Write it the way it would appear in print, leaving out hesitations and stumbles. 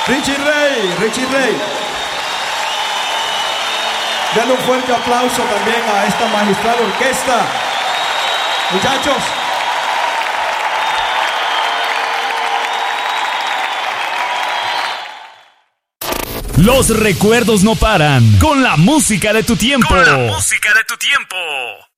Richie Ray, Richie Ray. Dale un fuerte aplauso también a esta magistral orquesta. Muchachos. Los recuerdos no paran con la música de tu tiempo. Con la música de tu tiempo.